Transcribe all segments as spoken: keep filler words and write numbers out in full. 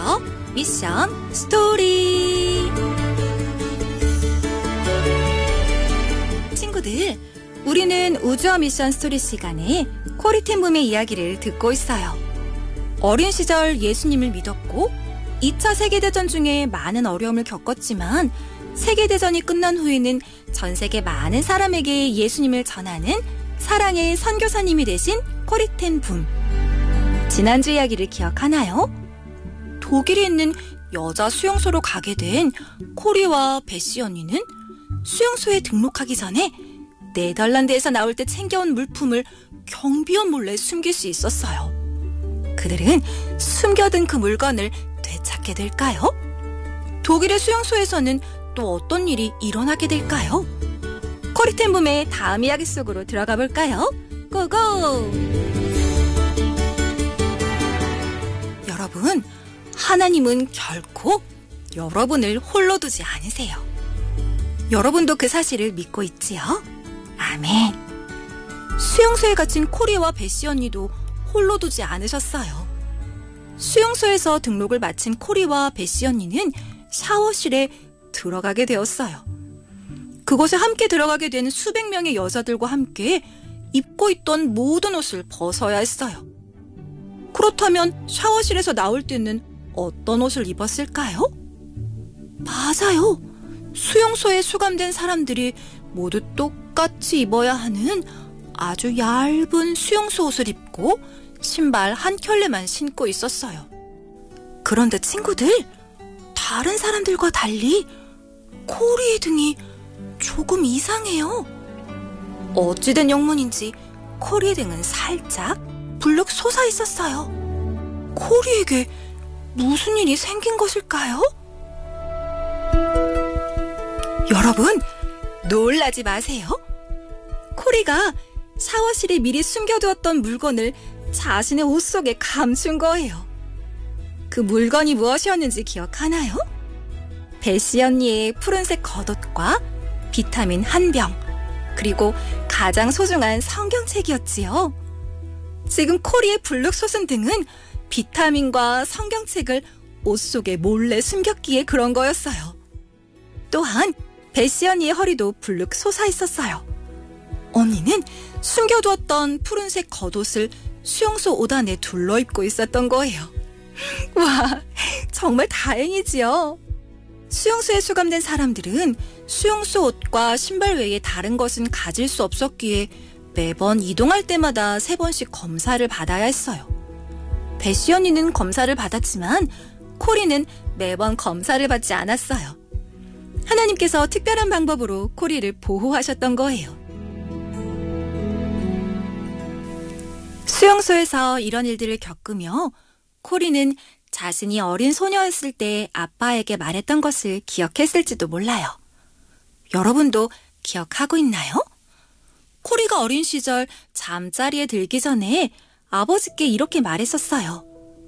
우주에서 미션 스토리. 친구들, 우리는 우주와 미션 스토리 시간에 코리텐붐의 이야기를 듣고 있어요. 어린 시절 예수님을 믿었고 이 차 세계대전 중에 많은 어려움을 겪었지만 세계대전이 끝난 후에는 전 세계 많은 사람에게 예수님을 전하는 사랑의 선교사님이 되신 코리텐붐. 지난주 이야기를 기억하나요? 독일에 있는 여자 수용소로 가게 된 코리와 베시 언니는 수용소에 등록하기 전에 네덜란드에서 나올 때 챙겨온 물품을 경비원 몰래 숨길 수 있었어요. 그들은 숨겨둔 그 물건을 되찾게 될까요? 독일의 수용소에서는 또 어떤 일이 일어나게 될까요? 코리텐붐의 다음 이야기 속으로 들어가 볼까요? 고고! 여러분, 하나님은 결코 여러분을 홀로 두지 않으세요. 여러분도 그 사실을 믿고 있지요? 아멘. 수용소에 갇힌 코리와 베시 언니도 홀로 두지 않으셨어요. 수용소에서 등록을 마친 코리와 베시 언니는 샤워실에 들어가게 되었어요. 그곳에 함께 들어가게 된 수백 명의 여자들과 함께 입고 있던 모든 옷을 벗어야 했어요. 그렇다면 샤워실에서 나올 때는 어떤 옷을 입었을까요? 맞아요. 수용소에 수감된 사람들이 모두 똑같이 입어야 하는 아주 얇은 수용소 옷을 입고 신발 한 켤레만 신고 있었어요. 그런데 친구들, 다른 사람들과 달리 코리의 등이 조금 이상해요. 어찌된 영문인지 코리의 등은 살짝 불룩 솟아 있었어요. 코리에게 무슨 일이 생긴 것일까요? 여러분, 놀라지 마세요. 코리가 샤워실에 미리 숨겨두었던 물건을 자신의 옷 속에 감춘 거예요. 그 물건이 무엇이었는지 기억하나요? 베시 언니의 푸른색 겉옷과 비타민 한 병, 그리고 가장 소중한 성경책이었지요. 지금 코리의 불룩 솟은 등은 비타민과 성경책을 옷 속에 몰래 숨겼기에 그런 거였어요. 또한 베시 언니의 허리도 불룩 솟아 있었어요. 언니는 숨겨두었던 푸른색 겉옷을 수용소 옷 안에 둘러입고 있었던 거예요. 와, 정말 다행이지요. 수용소에 수감된 사람들은 수용소 옷과 신발 외에 다른 것은 가질 수 없었기에 매번 이동할 때마다 세 번씩 검사를 받아야 했어요. 베시 언니는 검사를 받았지만 코리는 매번 검사를 받지 않았어요. 하나님께서 특별한 방법으로 코리를 보호하셨던 거예요. 수용소에서 이런 일들을 겪으며 코리는 자신이 어린 소녀였을 때 아빠에게 말했던 것을 기억했을지도 몰라요. 여러분도 기억하고 있나요? 코리가 어린 시절 잠자리에 들기 전에 아버지께 이렇게 말했었어요.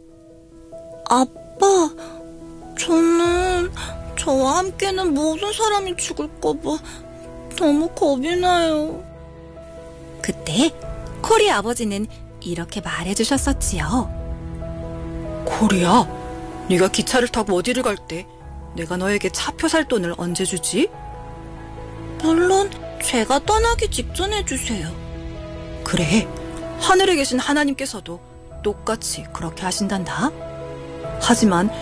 아빠, 저는 저와 함께는 모든 사람이 죽을까봐 너무 겁이 나요. 그때 코리 아버지는 이렇게 말해주셨었지요. 코리야, 네가 기차를 타고 어디를 갈 때 내가 너에게 차표 살 돈을 언제 주지? 물론 제가 떠나기 직전에 주세요. 그래, 하늘에 계신 하나님께서도 똑같이 그렇게 하신단다. 하지만